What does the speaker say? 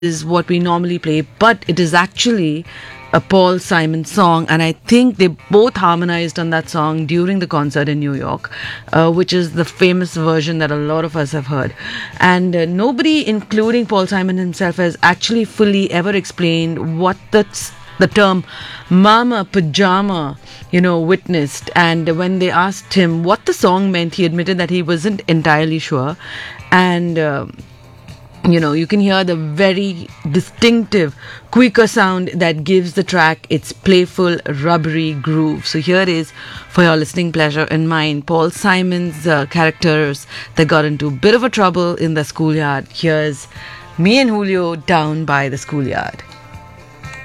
is what we normally play, but it is actually a Paul Simon song, and I think they both harmonized on that song during the concert in New York, which is the famous version that a lot of us have heard. And nobody, including Paul Simon himself, has actually fully ever explained what the term mama pajama witnessed. And when they asked him what the song meant, he admitted that he wasn't entirely sure. And you can hear the very distinctive quicker sound that gives the track its playful rubbery groove. So here it is for your listening pleasure and mine, Paul Simon's characters that got into a bit of a trouble in the schoolyard. Here's me and Julio down by the schoolyard.